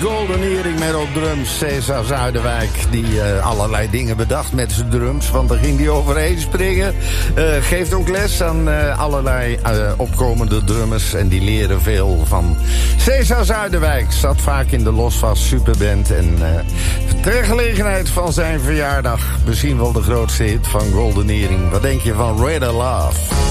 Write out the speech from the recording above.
Golden Earring met op drums. Cesar Zuiderwijk, die allerlei dingen bedacht met zijn drums. Want daar ging hij overheen springen. Geeft ook les aan allerlei opkomende drummers. En die leren veel van Cesar Zuiderwijk. Zat vaak in de Losvast Superband. En ter gelegenheid van zijn verjaardag misschien wel de grootste hit van Golden Earring. Wat denk je van Radar Love?